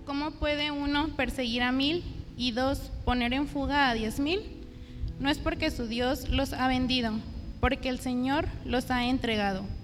¿cómo puede uno perseguir a 1000 y 2 poner en fuga a 10,000? No es porque su Dios los ha vendido, porque el Señor los ha entregado.